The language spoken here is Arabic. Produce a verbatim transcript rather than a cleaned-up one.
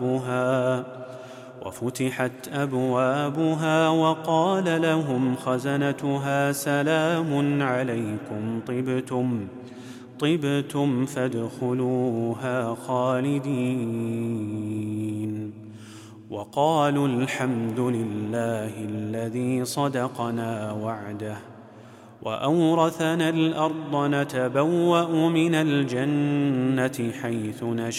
وفتحت أبوابها وقال لهم خزنتها سلام عليكم طبتم طبتم فادخلوها خالدين. وقالوا الحمد لله الذي صدقنا وعده وأورثنا الأرض نتبوأ من الجنة حيث نشاء